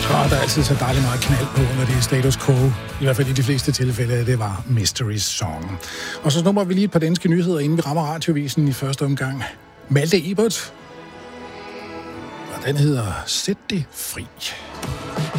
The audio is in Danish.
Og der er altid så dejligt meget knald på, når det er status quo. I hvert fald i de fleste tilfælde, det var Mystery Song. Og så snupper vi lige et par danske nyheder, inden vi rammer radiovisen i første omgang. Malte Ebert. Og den hedder Sæt det fri.